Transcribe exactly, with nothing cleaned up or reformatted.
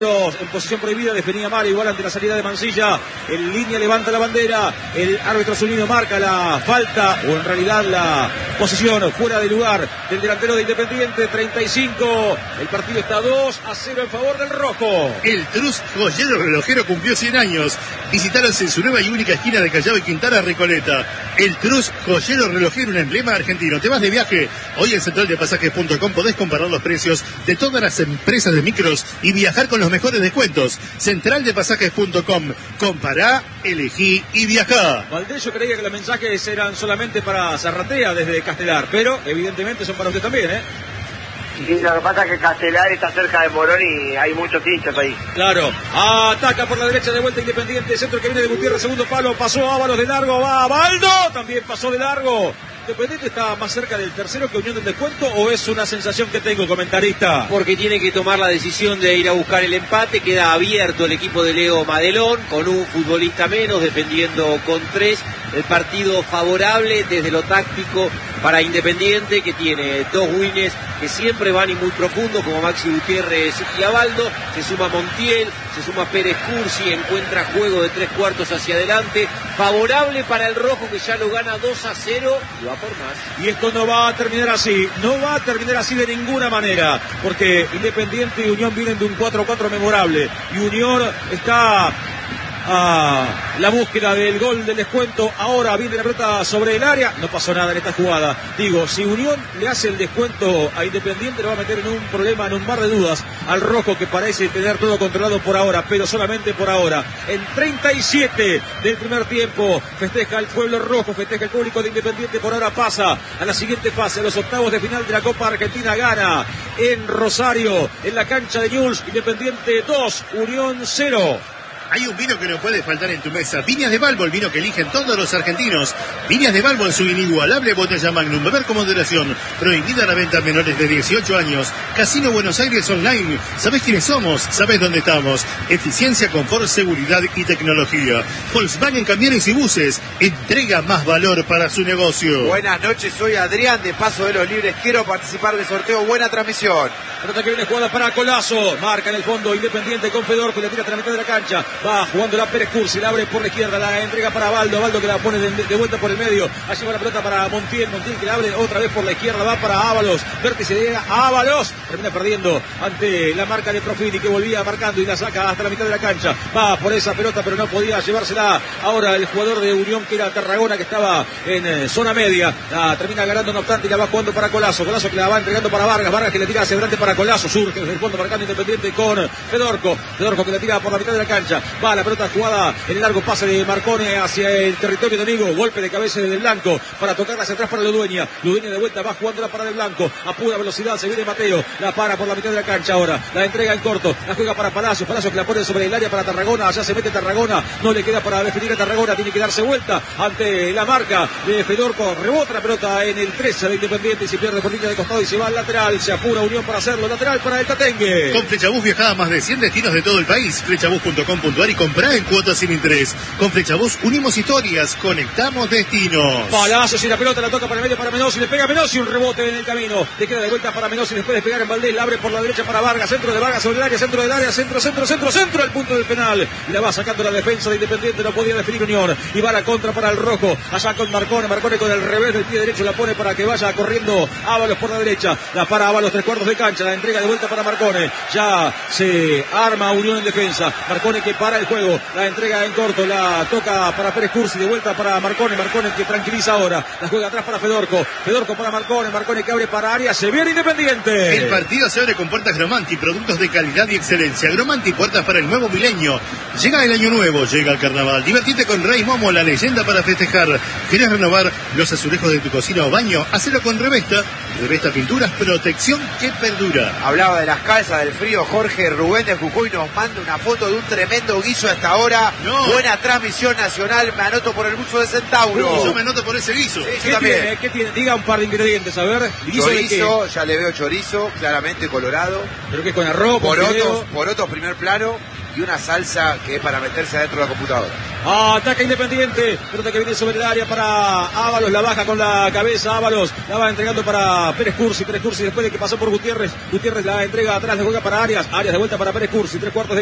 En posición prohibida, definía mal, igual ante la salida de Mansilla. En línea levanta la bandera. El árbitro Zunino marca la falta, o en realidad la posición fuera de lugar del delantero de Independiente. treinta y cinco. El partido está dos a cero en favor del rojo. El Trus Joyero Relojero cumplió cien años. Visitaros en su nueva y única esquina de Callao y Quintana, Recoleta. El Trus Joyero Relojero, un emblema argentino. ¿Te vas de viaje? Hoy en central de pasajes punto com podés comparar los precios de todas las empresas de micros y viajar con los mejores descuentos. central de pasajes punto com. Compará, elegí y viajá. Valdés, yo creía que los mensajes eran solamente para Zarratea desde Castelar, pero evidentemente son para usted también, ¿eh? Sí, lo que pasa es que Castelar está cerca de Morón y hay muchos hinchas ahí. Claro, ataca por la derecha de vuelta Independiente, centro que viene de Gutiérrez, segundo palo, pasó Ábalos de largo, va Baldo, también pasó de largo. ¿Independiente está más cerca del tercero que Unión del Descuento o es una sensación que tengo, comentarista? Porque tiene que tomar la decisión de ir a buscar el empate. Queda abierto el equipo de Leo Madelón con un futbolista menos, defendiendo con tres. El partido favorable desde lo táctico para Independiente, que tiene dos wins que siempre van y muy profundo, como Maxi Gutiérrez y Abaldo. Se suma Montiel, se suma Pérez Cursi, encuentra juego de tres cuartos hacia adelante. Favorable para el rojo, que ya lo gana dos a cero y va por más. Y esto no va a terminar así, no va a terminar así de ninguna manera, porque Independiente y Unión vienen de un cuatro a cuatro memorable, y Unión está a la búsqueda del gol del descuento. Ahora viene la pelota sobre el área, no pasó nada en esta jugada. Digo, si Unión le hace el descuento a Independiente, lo va a meter en un problema, en un mar de dudas al rojo, que parece tener todo controlado por ahora, pero solamente por ahora. En treinta y siete del primer tiempo festeja el pueblo rojo, festeja el público de Independiente. Por ahora pasa a la siguiente fase, a los octavos de final de la Copa Argentina. Gana en Rosario, en la cancha de Newell's. Independiente dos, Unión cero. Hay un vino que no puede faltar en tu mesa. Viñas de Balbo, el vino que eligen todos los argentinos. Viñas de Balbo en su inigualable botella Magnum. Beber con moderación. Prohibida la venta a menores de dieciocho años. Casino Buenos Aires Online. ¿Sabés quiénes somos? ¿Sabés dónde estamos? Eficiencia, confort, seguridad y tecnología. Volkswagen Camiones y Buses. Entrega más valor para su negocio. Buenas noches, soy Adrián de Paso de los Libres. Quiero participar del sorteo. Buena transmisión. Pelota que viene jugada para Colazo. Marca en el fondo Independiente con Fedorco. Le tira hasta la mitad de la cancha. Va jugando la Pérez Cursi, la abre por la izquierda, la entrega para Baldo, Baldo que la pone de, de vuelta por el medio, allí va la pelota para Montiel, Montiel que la abre otra vez por la izquierda, va para Ábalos, vértice de Ábalos, termina perdiendo ante la marca de Profiti, que volvía marcando y la saca hasta la mitad de la cancha, va por esa pelota pero no podía llevársela ahora el jugador de Unión, que era Tarragona, que estaba en eh, zona media, la termina ganando no obstante y la va jugando para Colazo, Colazo que la va entregando para Vargas, Vargas que le tira hacia adelante para Colazo, surge desde el fondo marcando Independiente con Fedorco, Fedorco que la tira por la mitad de la cancha, va la pelota jugada en el largo pase de Marcone hacia el territorio de Amigo, golpe de cabeza del Blanco para tocarla hacia atrás para Ludueña, Ludueña de vuelta, va jugando la para del Blanco, a pura velocidad, se viene Mateo, la para por la mitad de la cancha ahora, la entrega en corto, la juega para Palacios, Palacios que la pone sobre el área para Tarragona, allá se mete Tarragona, no le queda para definir a Tarragona, tiene que darse vuelta ante la marca de Fedorco, rebota la pelota en el trece de Independiente y se pierde por línea de costado y se va al lateral, se apura Unión para hacerlo, lateral para el Tatengue. Con Flechabús viajá a más de cien destinos de todo el país, flechabús punto com punto a r y comprá en cuotas sin interés. Con Flechabús unimos historias, conectamos destinos. Palacios y la pelota la toca para el medio para Menossi, le pega Menossi, un rebote en el camino, le queda de vuelta para Menossi, después de pegar en Valdés, la abre por la derecha para Vargas, centro de Vargas sobre el área, centro del área, centro, centro, centro, centro, al punto del penal, y la va sacando la defensa de Independiente, no podía definir Unión, y va la contra para el rojo, allá con Marcone, Marcone con el revés del pie derecho, la pone para que vaya corriendo Ábalos por la derecha, la para Ábalos, tres cuartos de cancha, la entrega de vuelta para Marcone, ya se arma Unión en defensa, Marcone que para el juego, la entrega en corto, la toca para Pérez Cursi, de vuelta para Marcone, Marcone que tranquiliza ahora, la juega atrás para Fedorco, Fedorco para Marcone, Marcone que abre para área, se viene Independiente. El partido se abre con puertas Gromanti, productos de calidad y excelencia. Gromanti, puertas para el nuevo milenio. Llega el año nuevo, llega el carnaval. Divertite con Rey Momo, la leyenda para festejar. ¿Querés renovar los azulejos de tu cocina o baño? Hacelo con Revesta. Revesta Pinturas, protección que perdura. Hablaba de las calzas del frío Jorge Rubén de Jujuy, nos manda una foto de un tremendo guiso hasta ahora. No. Buena transmisión nacional, me anoto por el buzo de Centauro. Uh, yo me anoto por ese guiso. Sí, ¿Qué yo también. tiene? ¿Qué tiene? Diga un par de ingredientes, a ver. ¿Guiso de qué? Chorizo, ya le veo chorizo, claramente colorado. ¿Pero qué es con arroz, con Porotos, fideo? porotos primer plano. y una salsa que es para meterse adentro de la computadora. Ataca Independiente, pelota que viene sobre el área para Ábalos, la baja con la cabeza, Ábalos la va entregando para Pérez Cursi, Pérez Cursi después de que pasó por Gutiérrez, Gutiérrez la entrega atrás, le juega para Arias, Arias de vuelta para Pérez Cursi, tres cuartos de